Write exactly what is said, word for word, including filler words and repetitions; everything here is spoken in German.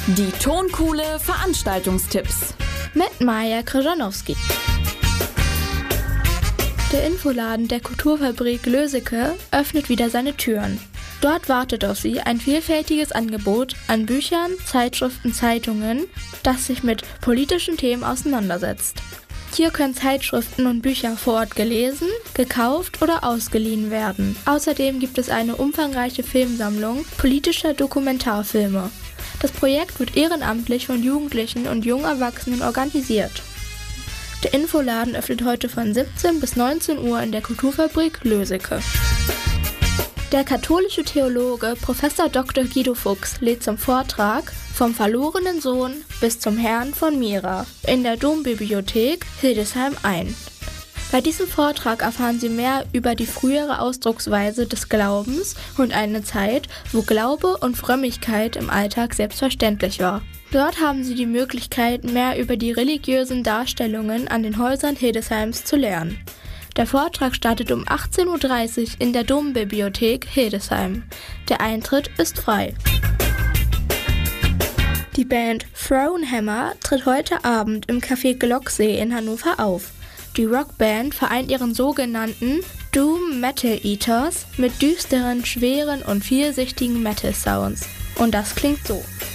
Die Tonkuhle Veranstaltungstipps mit Maja Krzyżanowski. Der Infoladen der Kulturfabrik Löseke öffnet wieder seine Türen. Dort wartet auf Sie ein vielfältiges Angebot an Büchern, Zeitschriften, Zeitungen, das sich mit politischen Themen auseinandersetzt. Hier können Zeitschriften und Bücher vor Ort gelesen, gekauft oder ausgeliehen werden. Außerdem gibt es eine umfangreiche Filmsammlung politischer Dokumentarfilme. Das Projekt wird ehrenamtlich von Jugendlichen und jungen Erwachsenen organisiert. Der Infoladen öffnet heute von siebzehn bis neunzehn Uhr in der Kulturfabrik Löseke. Der katholische Theologe Professor Doktor Guido Fuchs lädt zum Vortrag Vom verlorenen Sohn bis zum Herrn von Mira in der Dombibliothek Hildesheim ein. Bei diesem Vortrag erfahren Sie mehr über die frühere Ausdrucksweise des Glaubens und eine Zeit, wo Glaube und Frömmigkeit im Alltag selbstverständlich war. Dort haben Sie die Möglichkeit, mehr über die religiösen Darstellungen an den Häusern Hildesheims zu lernen. Der Vortrag startet um achtzehn Uhr dreißig in der Dombibliothek Hildesheim. Der Eintritt ist frei. Die Band Thronehammer tritt heute Abend im Café Glocksee in Hannover auf. Die Rockband vereint ihren sogenannten Doom Metal Eaters mit düsteren, schweren und vielschichtigen Metal-Sounds. Und das klingt so.